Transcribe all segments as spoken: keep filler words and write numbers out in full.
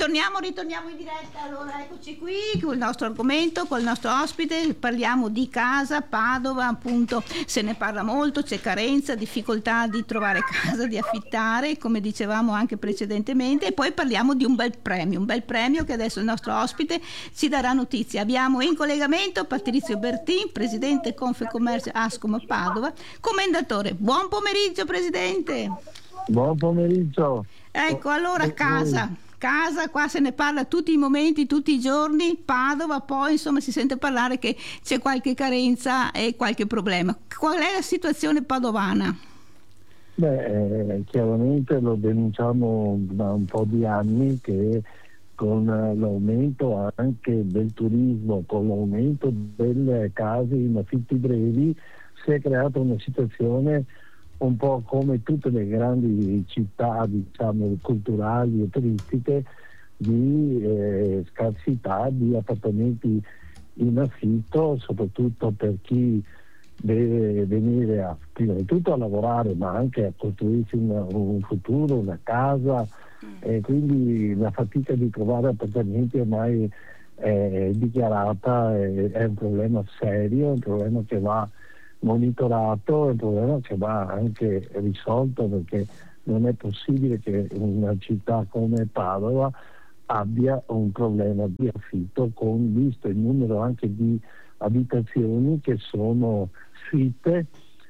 Ritorniamo, ritorniamo in diretta. Allora eccoci qui con il nostro argomento, con il nostro ospite. Parliamo di casa, Padova, appunto se ne parla molto, c'è carenza, difficoltà di trovare casa, di affittare, come dicevamo anche precedentemente, e poi parliamo di un bel premio, un bel premio che adesso il nostro ospite ci darà notizie. Abbiamo in collegamento Patrizio Bertin, presidente Confecommercio Ascom Padova, commendatore. Buon pomeriggio presidente. Buon pomeriggio. Ecco, allora casa. Casa, qua se ne parla tutti i momenti, tutti i giorni. Padova, poi insomma si sente parlare che c'è qualche carenza e qualche problema. Qual è la situazione padovana? Beh, eh, chiaramente lo denunciamo da un po' di anni che con l'aumento anche del turismo, con l'aumento delle case in affitti brevi, si è creata una situazione un po' come tutte le grandi città, diciamo, culturali e turistiche, di eh, scarsità di appartamenti in affitto, soprattutto per chi deve venire a, prima di tutto a lavorare, ma anche a costruirsi una, un futuro, una casa, e quindi la fatica di trovare appartamenti ormai è dichiarata, è, è un problema serio, è un problema che va monitorato, è un problema che va anche risolto, perché non è possibile che una città come Padova abbia un problema di affitto, con visto il numero anche di abitazioni che sono sfitte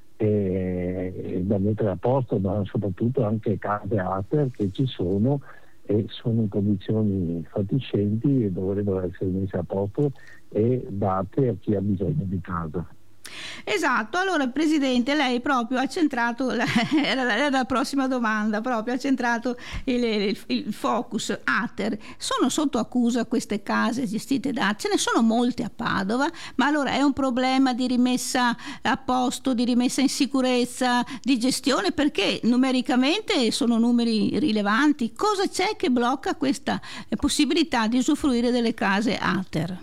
e da mettere a posto, ma soprattutto anche case altre che ci sono e sono in condizioni fatiscenti e dovrebbero essere messe a posto e date a chi ha bisogno di casa. Esatto, allora Presidente, lei proprio ha centrato, la, era, la, era la prossima domanda, proprio ha centrato il, il, il focus. Ater, sono sotto accusa queste case gestite da, ce ne sono molte a Padova, ma allora è un problema di rimessa a posto, di rimessa in sicurezza, di gestione, perché numericamente sono numeri rilevanti. Cosa c'è che blocca questa possibilità di usufruire delle case Ater?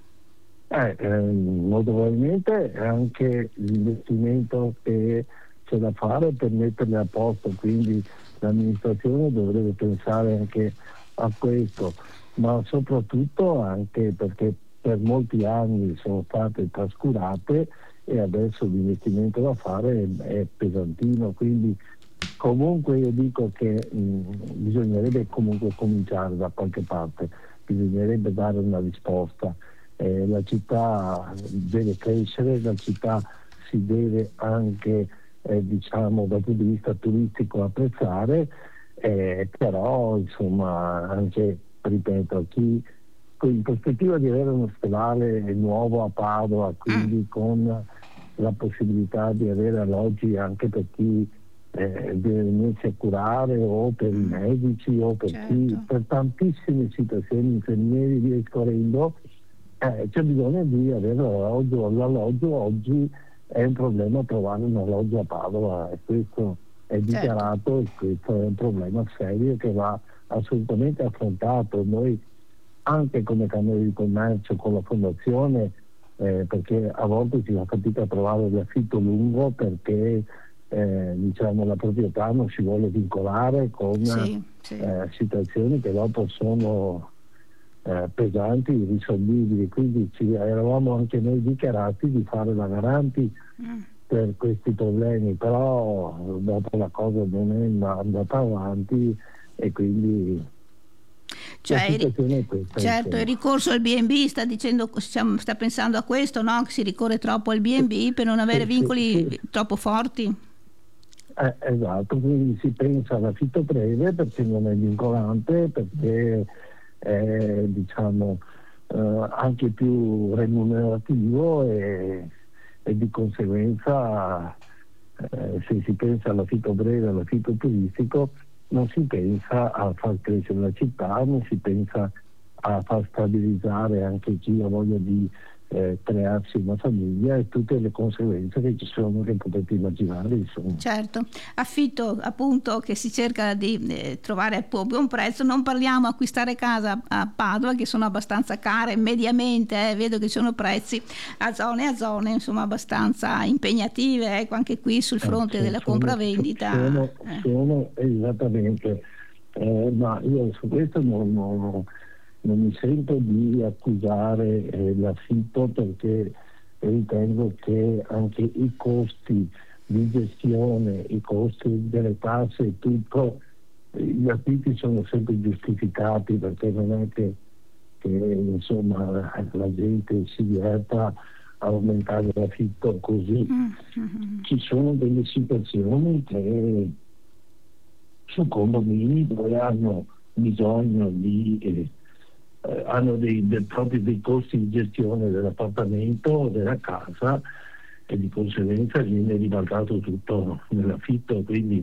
Eh, eh, molto probabilmente è anche l'investimento che c'è da fare per metterle a posto, quindi l'amministrazione dovrebbe pensare anche a questo, ma soprattutto anche perché per molti anni sono state trascurate e adesso l'investimento da fare è, è pesantino, quindi comunque io dico che mh, bisognerebbe comunque cominciare da qualche parte, bisognerebbe dare una risposta. Eh, la città deve crescere, la città si deve anche eh, diciamo dal punto di vista turistico apprezzare, eh, però insomma anche, ripeto, chi in prospettiva di avere un ospedale nuovo a Padova, quindi con la possibilità di avere alloggi anche per chi eh, deve venirsi a curare, o per i medici, o per certo. chi, per tantissime situazioni, infermieri, via discorrendo. Eh, c'è bisogno di avere l'alloggio. L'alloggio oggi è un problema, trovare un alloggio a Padova, e questo è dichiarato, certo. E questo è un problema serio che va assolutamente affrontato. Noi anche come Camera di Commercio, con la fondazione, eh, perché a volte si fa fatica a trovare l'affitto lungo, perché eh, diciamo la proprietà non si vuole vincolare con sì, sì. Eh, situazioni che dopo sono Eh, pesanti, irrisolvibili, quindi ci eravamo anche noi dichiarati di fare la garanti mm. per questi problemi, però dopo la cosa non è andata avanti e quindi cioè, la situazione è questa. Certo, il ricorso al B and B sta dicendo, sta pensando a questo, no? Che si ricorre troppo al B and B per non avere sì, vincoli sì, sì. troppo forti. Eh, esatto, quindi si pensa all'affitto breve perché non è vincolante, perché è diciamo eh, anche più remunerativo e, e di conseguenza eh, se si pensa all'affitto breve, all'affitto turistico, non si pensa a far crescere la città, non si pensa a far stabilizzare anche chi ha voglia di eh, crearsi una famiglia e tutte le conseguenze che ci sono, che potete immaginare, insomma. Certo, affitto appunto che si cerca di eh, trovare a buon prezzo. Non parliamo acquistare casa a Padova, che sono abbastanza care mediamente, eh, vedo che ci sono prezzi a zone a zone insomma abbastanza impegnative, ecco, anche qui sul fronte eh, della sono, compravendita sono, eh. sono esattamente eh, ma io su questo non, non, non mi sento di accusare eh, la FIPO, perché ritengo che anche i costi di gestione, i costi delle tasse e tutto, gli affitti sono sempre giustificati, perché non è che, che insomma la gente si diverta a aumentare l'affitto così. Mm-hmm. Ci sono delle situazioni che su condomini dove hanno bisogno di eh, eh, hanno dei, dei, proprio dei costi di gestione dell'appartamento o della casa, e di conseguenza viene ribaltato tutto nell'affitto, quindi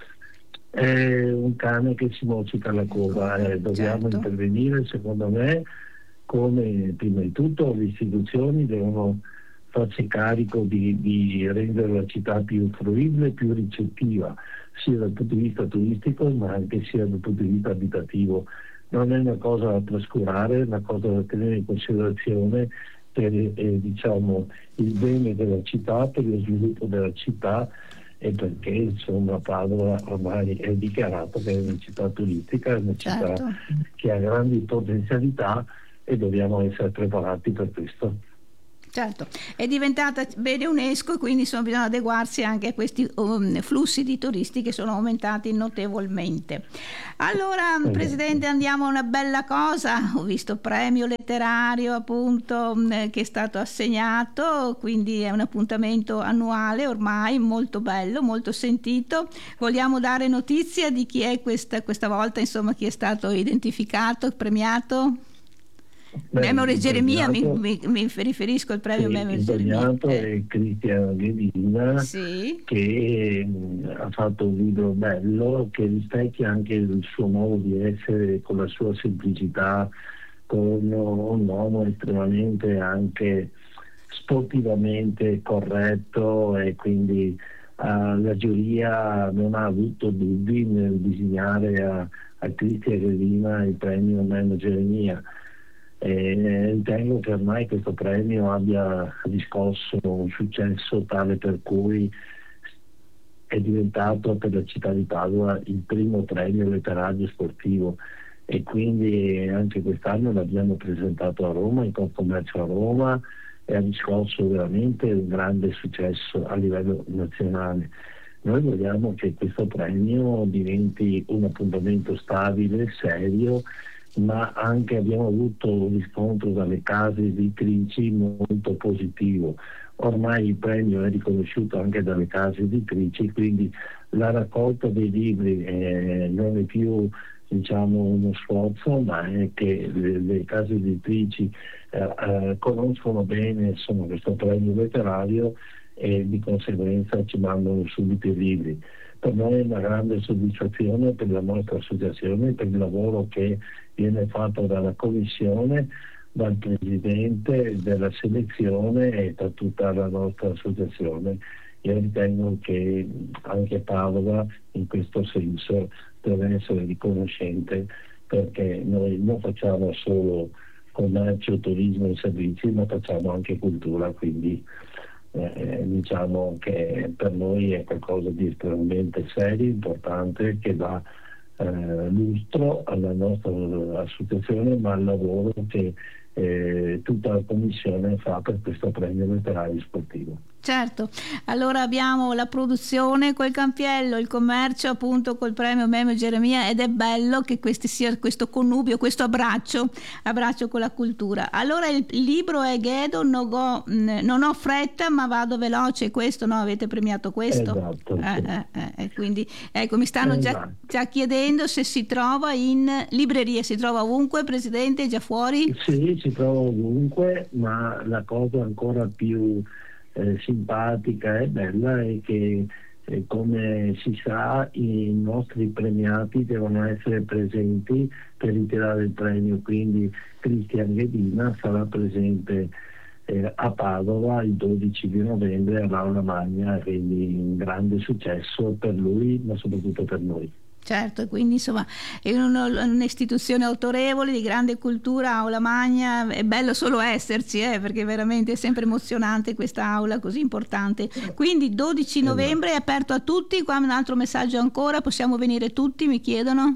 è un cane che si mozzica la coda. Eh, dobbiamo certo. intervenire, secondo me, come prima di tutto le istituzioni devono farsi carico di, di rendere la città più fruibile, più ricettiva, sia dal punto di vista turistico ma anche sia dal punto di vista abitativo. Non è una cosa da trascurare, è una cosa da tenere in considerazione per eh, diciamo, il bene della città, per lo sviluppo della città, e perché insomma Padova ormai è dichiarato che è una città turistica, è una città certo. che ha grandi potenzialità, e dobbiamo essere preparati per questo. Certo, è diventata bene UNESCO, quindi insomma, bisogna adeguarsi anche a questi um, flussi di turisti che sono aumentati notevolmente. Allora, eh, Presidente, andiamo a una bella cosa. Ho visto premio letterario appunto um, che è stato assegnato, quindi è un appuntamento annuale ormai, molto bello, molto sentito. Vogliamo dare notizia di chi è questa, questa volta, insomma, chi è stato identificato, premiato? Memory Geremia, mi, mi, mi riferisco al premio sì, Memory Geremia. Il premiato è Cristian Ghedina, sì. che mh, ha fatto un libro bello che rispecchia anche il suo modo di essere, con la sua semplicità, con un uomo estremamente anche sportivamente corretto, e quindi uh, la giuria non ha avuto dubbi nel disegnare a, a Cristian Ghedina il premio Memory Geremia. E ritengo che ormai questo premio abbia riscosso un successo tale per cui è diventato per la città di Padova il primo premio letterario sportivo, e quindi anche quest'anno l'abbiamo presentato a Roma, in Confcommercio a Roma, e ha riscosso veramente un grande successo a livello nazionale. Noi vogliamo che questo premio diventi un appuntamento stabile, serio, ma anche abbiamo avuto un riscontro dalle case editrici molto positivo. Ormai il premio è riconosciuto anche dalle case editrici, quindi la raccolta dei libri eh, non è più diciamo uno sforzo, ma è che le, le case editrici eh, eh, conoscono bene insomma, questo premio letterario, e di conseguenza ci mandano subito i libri. Per noi è una grande soddisfazione, per la nostra associazione, per il lavoro che viene fatto dalla commissione, dal presidente della selezione e da tutta la nostra associazione. Io ritengo che anche Padova in questo senso deve essere riconoscente, perché noi non facciamo solo commercio, turismo e servizi, ma facciamo anche cultura, quindi Eh, diciamo che per noi è qualcosa di estremamente serio, importante, che dà eh, lustro alla nostra associazione, ma al lavoro che eh, tutta la commissione fa per questo premio letterario sportivo. Certo, allora abbiamo la produzione col Campiello, il commercio appunto col premio Memory Geremia, ed è bello che questi sia questo connubio, questo abbraccio, abbraccio con la cultura. Allora il, il libro è Ghedo, no go, non ho fretta ma vado veloce, questo no? Avete premiato questo? Esatto. Eh, eh, eh, quindi ecco, mi stanno esatto. già, già chiedendo se si trova in libreria, si trova ovunque, Presidente, è già fuori? Sì, si trova ovunque, ma la cosa ancora più Eh, simpatica e bella è che eh, come si sa i nostri premiati devono essere presenti per ritirare il premio, quindi Cristian Ghedina sarà presente eh, a Padova il dodici di novembre all'Aula Magna, quindi un grande successo per lui ma soprattutto per noi. Certo, quindi insomma è un'istituzione autorevole di grande cultura, Aula Magna, è bello solo esserci eh, perché veramente è sempre emozionante questa aula così importante. Quindi dodici novembre è aperto a tutti, qua un altro messaggio ancora, possiamo venire tutti, mi chiedono?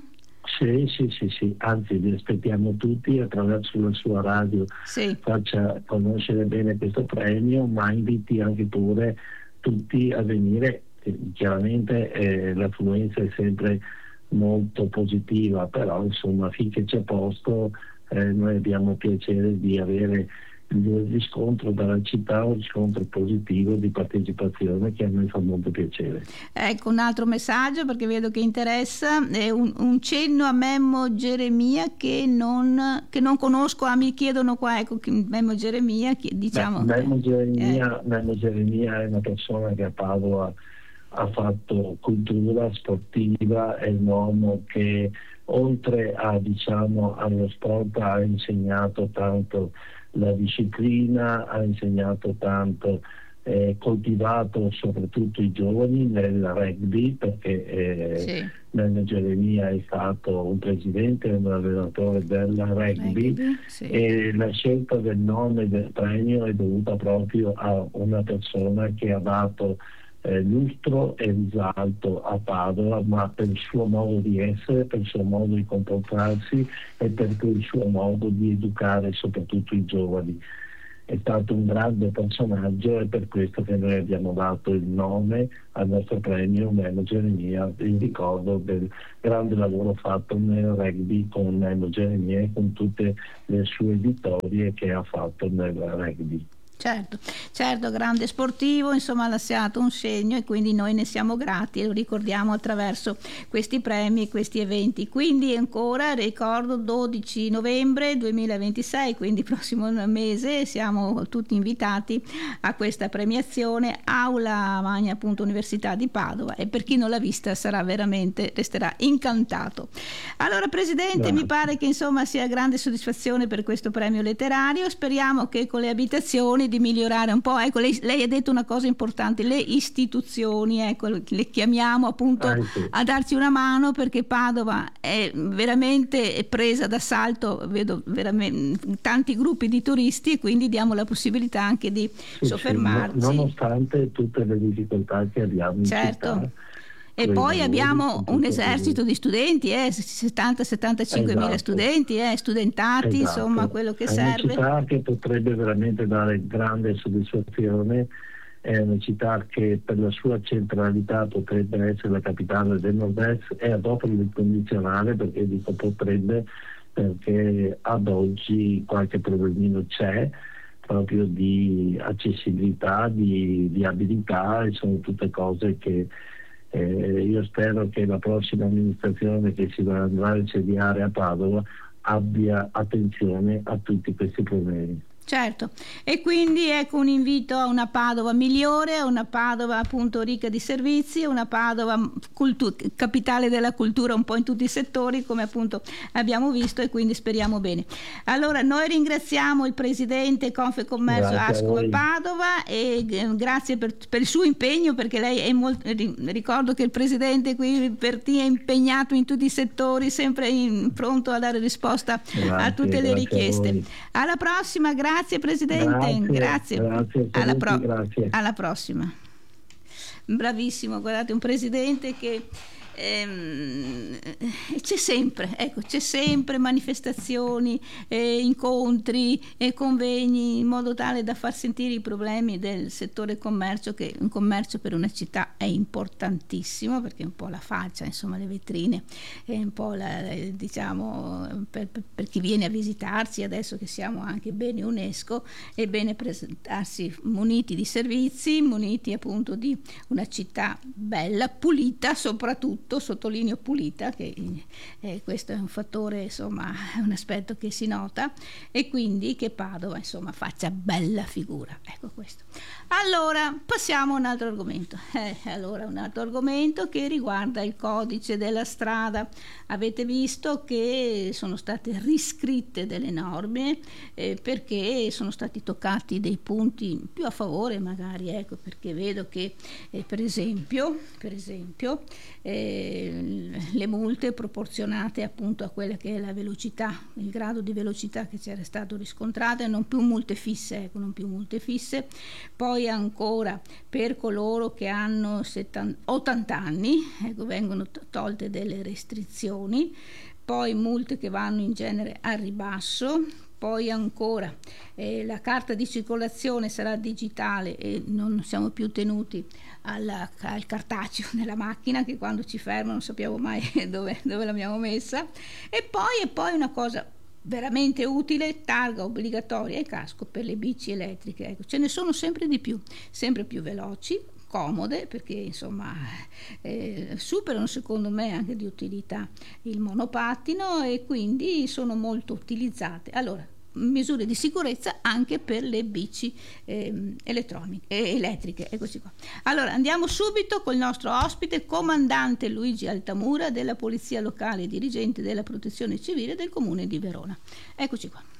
Sì, sì, sì, sì, anzi vi aspettiamo tutti attraverso la sua radio, Sì. faccia conoscere bene questo premio, ma inviti anche pure tutti a venire. Eh, chiaramente eh, l'affluenza è sempre molto positiva, però insomma finché c'è posto eh, noi abbiamo piacere di avere il riscontro dalla città, un riscontro positivo di partecipazione che a noi fa molto piacere. Ecco un altro messaggio, perché vedo che interessa, è un, un cenno a Memmo Geremia che non, che non conosco, ah, mi chiedono qua, ecco, Memmo Geremia, che, diciamo... Beh, Memmo Geremia, eh. Memmo Geremia è una persona che a Padova ha fatto cultura sportiva, è un uomo che oltre a, diciamo, allo sport ha insegnato tanto la disciplina, ha insegnato tanto, eh, coltivato soprattutto i giovani nel rugby, perché eh, Sì. Memmo Geremia è stato un presidente e un allenatore del rugby, Rugby, sì. e la scelta del nome del premio è dovuta proprio a una persona che ha dato eh, lustro e risalto a Padova, ma per il suo modo di essere, per il suo modo di comportarsi e per il suo modo di educare soprattutto i giovani. È stato un grande personaggio, e per questo che noi abbiamo dato il nome al nostro premio Memmo Geremia, in ricordo del grande lavoro fatto nel rugby con Memmo Geremia e con tutte le sue vittorie che ha fatto nel rugby. Certo, certo, grande sportivo, insomma ha lasciato un segno, e quindi noi ne siamo grati e lo ricordiamo attraverso questi premi e questi eventi. Quindi ancora ricordo dodici novembre duemilaventisei, quindi prossimo mese, siamo tutti invitati a questa premiazione, Aula Magna, appunto, Università di Padova, e per chi non l'ha vista sarà veramente, resterà incantato. Allora Presidente, Grazie. mi pare che insomma sia grande soddisfazione per questo premio letterario, speriamo che con le abitazioni di migliorare un po', ecco, lei, lei ha detto una cosa importante, le istituzioni, ecco, le chiamiamo appunto Ah, sì. a darci una mano, perché Padova è veramente presa d'assalto, vedo veramente tanti gruppi di turisti, e quindi diamo la possibilità anche di Sì, soffermarci. sì, nonostante tutte le difficoltà che abbiamo in Certo. città. E poi abbiamo un esercito di studenti, eh, settanta settantacinque mila Esatto. studenti, eh, studentati, Esatto. insomma quello che è serve. È una città che potrebbe veramente dare grande soddisfazione, è una città che per la sua centralità potrebbe essere la capitale del nord-est, e adopero il condizionale, perché dico potrebbe, perché ad oggi qualche problemino c'è, proprio di accessibilità, di, di abilità, e sono tutte cose che Eh, io spero che la prossima amministrazione che si andrà a insediare a Padova abbia attenzione a tutti questi problemi. Certo, e quindi ecco un invito a una Padova migliore, a una Padova appunto ricca di servizi, una Padova cultu- capitale della cultura un po' in tutti i settori, come appunto abbiamo visto, e quindi speriamo bene. Allora noi ringraziamo il Presidente Confecommercio Ascova Padova, e eh, grazie per, per il suo impegno, perché lei è molto, ricordo che il Presidente qui per te è impegnato in tutti i settori, sempre in, pronto a dare risposta grazie, a tutte le richieste. Alla prossima, grazie. Grazie Presidente, grazie. Grazie, grazie, alla, pro- grazie. alla prossima. Bravissimo, guardate, un Presidente che ehm, c'è sempre, ecco, c'è sempre manifestazioni, eh, incontri e convegni, in modo tale da far sentire i problemi del settore commercio, che un commercio per una città è importantissimo, perché è un po' la faccia, insomma, le vetrine, è un po' la, diciamo, per, per chi viene a visitarci, adesso che siamo anche bene UNESCO, è bene presentarsi muniti di servizi, muniti appunto di una città bella, pulita, soprattutto sottolineo pulita, che eh, questo è un fattore, insomma, è un aspetto che si nota, e quindi che Padova insomma faccia bella figura, ecco questo. Allora passiamo a un altro argomento, eh, allora un altro argomento che riguarda il codice della strada. Avete visto che sono state riscritte delle norme, eh, perché sono stati toccati dei punti più a favore, magari, ecco, perché vedo che eh, per esempio per esempio eh, le multe proporzionate appunto a quella che è la velocità, il grado di velocità che c'era stato riscontrato, e non più multe fisse, ecco, non più multe fisse. Poi ancora per coloro che hanno settanta, ottanta anni, ecco, vengono tolte delle restrizioni. poi multe che vanno in genere al ribasso. Poi ancora eh, la carta di circolazione sarà digitale e non siamo più tenuti alla, al cartaceo nella macchina, che quando ci fermano non sappiamo mai dove, dove l'abbiamo messa. E poi, e poi una cosa veramente utile, targa obbligatoria e casco per le bici elettriche. Ecco, ce ne sono sempre di più, sempre più veloci, comode, perché insomma eh, superano secondo me anche di utilità il monopattino e quindi sono molto utilizzate. Allora, misure di sicurezza anche per le bici eh, elettroniche, eh, elettriche. Eccoci qua. Allora andiamo subito col nostro ospite, comandante Luigi Altamura della Polizia Locale e dirigente della Protezione Civile del Comune di Verona. Eccoci qua.